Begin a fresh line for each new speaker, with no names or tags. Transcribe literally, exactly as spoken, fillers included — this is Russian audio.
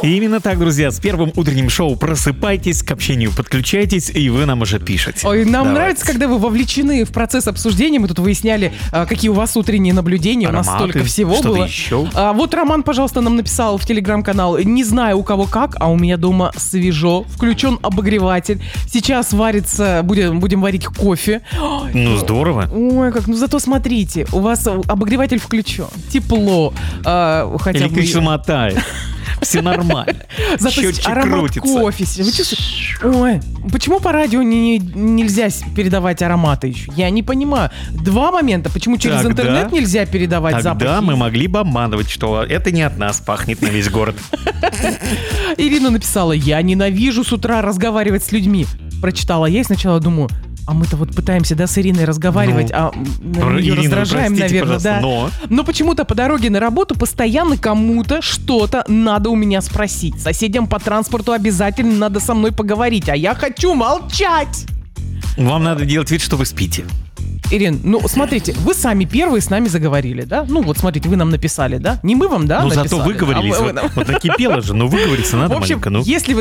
И именно так, друзья, с первым утренним шоу просыпайтесь, к общению подключайтесь, и вы нам уже пишете.
Ой, нам
Давайте.
нравится, когда вы вовлечены в процесс обсуждения. Мы тут выясняли, а, какие у вас утренние наблюдения.
Ароматы,
у нас столько всего
что-то
было.
еще.
А, вот Роман, пожалуйста, нам написал в телеграм-канал: не знаю, у кого как, а у меня дома свежо, включен обогреватель. Сейчас варится, будем, будем варить кофе.
Ну, здорово.
Ой, как, ну зато смотрите, у вас обогреватель включен, тепло, а, хотя бы...
Электричество мотает. Все нормально.
Зато
Счетчик
аромат
крутится.
кофе. Вы чувствуете? Ой, почему по радио не, нельзя передавать ароматы еще? Я не понимаю. Два момента. Почему через
Тогда-
интернет нельзя передавать
Тогда
запахи?
мы могли бы обманывать, что это не от нас пахнет на весь город.
Ирина написала: я ненавижу с утра разговаривать с людьми. Прочитала я и сначала думаю: а мы-то вот пытаемся, да, с Ириной разговаривать,
Ну,
а м, ее
Ирина,
раздражаем,
простите,
наверное,
пожалуйста,
да.
но...
Но почему-то по дороге на работу постоянно кому-то что-то надо у меня спросить. Соседям по транспорту обязательно надо со мной поговорить, а я хочу молчать.
Вам надо делать вид, что вы спите.
Ирин, ну смотрите, вы сами первые с нами заговорили, да? Ну вот смотрите, вы нам написали, да? Не мы вам, да,
Ну,
написали?
зато выговорились.
А вы- вы
Вот,
нам-
вот накипело же, но выговориться надо
В общем,
маленько. Ну.
если вы